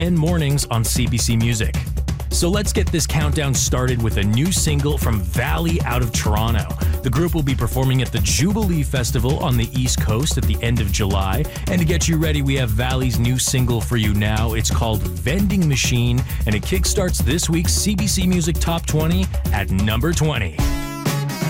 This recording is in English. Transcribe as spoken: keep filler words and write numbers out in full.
and mornings on C B C Music. So let's get this countdown started with a new single from Valley out of Toronto. The group will be performing at the Jubilee Festival on the East Coast at the end of July. And to get you ready, we have Valley's new single for you now. It's called Vending Machine, and it kickstarts this week's C B C Music Top twenty at number twenty.